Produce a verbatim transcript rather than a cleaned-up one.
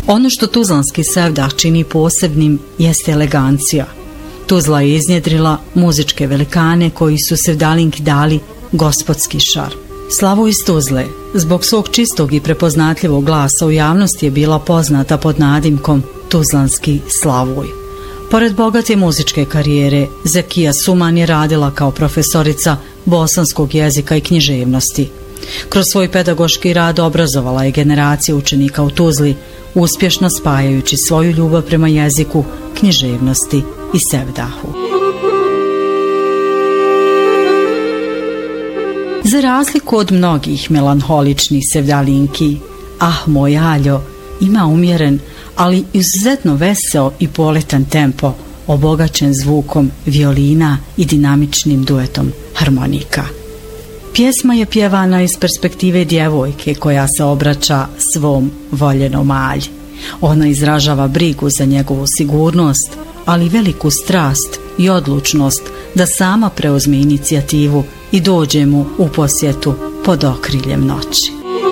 Ono što tuzlanski sevdah čini posebnim jeste elegancija. Tuzla je iznjedrila muzičke velikane koji su sevdalinki dali gospodski šar. Slavoj iz Tuzle, zbog svog čistog i prepoznatljivog glasa u javnosti je bila poznata pod nadimkom Tuzlanski Slavoj. Pored bogate muzičke karijere, Zekija Suman je radila kao profesorica bosanskog jezika i književnosti. Kroz svoj pedagoški rad obrazovala je generacije učenika u Tuzli, uspješno spajajući svoju ljubav prema jeziku, književnosti i sevdahu. Za razliku od mnogih melanholičnih sevdalinki, Ah moj Aljo ima umjeren, ali izuzetno veseo i poletan tempo, obogaćen zvukom violina i dinamičnim duetom harmonika. Pjesma je pjevana iz perspektive djevojke koja se obraća svom voljenom Alji. Ona izražava brigu za njegovu sigurnost, ali veliku strast i odlučnost da sama preuzme inicijativu i dođe mu u posjetu pod okriljem noći.